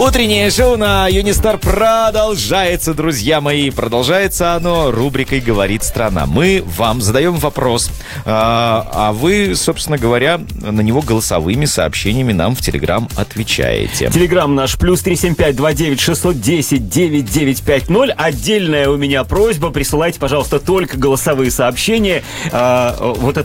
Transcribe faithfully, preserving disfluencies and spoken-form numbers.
Утреннее шоу на Юнистар продолжается, друзья мои. Продолжается оно рубрикой «Говорит страна». Мы вам задаем вопрос, а, а вы, собственно говоря, на него голосовыми сообщениями нам в Телеграм отвечаете. Телеграм наш плюс три семь пять два девять шестьсот десять девять девять пять ноль. Отдельная у меня просьба: присылайте, пожалуйста, только голосовые сообщения. А, вот это